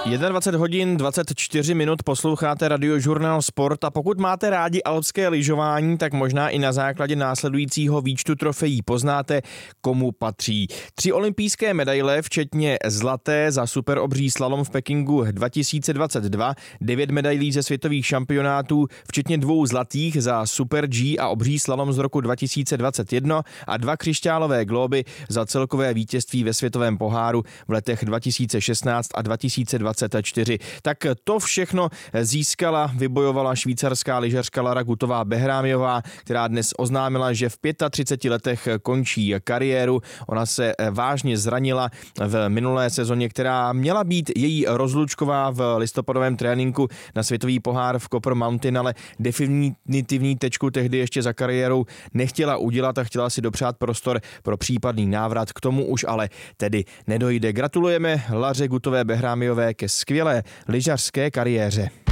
21 hodin 24 minut posloucháte Radiožurnál Sport a pokud máte rádi alpské lyžování, tak možná i na základě následujícího výčtu trofejí poznáte, komu patří. 3 olympijské medaile, včetně zlaté za superobří slalom v Pekingu 2022, 9 medailí ze světových šampionátů, včetně 2 zlatých za super G a obří slalom z roku 2021 a 2 křišťálové glóby za celkové vítězství ve světovém poháru v letech 2016 a 2024. Tak to všechno vybojovala švýcarská lyžařka Lara Gutová-Behrámiová, která dnes oznámila, že v 35 letech končí kariéru. Ona se vážně zranila v minulé sezóně, která měla být její rozlučková v listopadovém tréninku na světový pohár v Copper Mountain, ale definitivní tečku tehdy ještě za kariérou nechtěla udělat a chtěla si dopřát prostor pro případný návrat. K tomu už ale tedy nedojde. Gratulujeme Laře Gutové-Behrámiové ke skvělé lyžařské kariéře.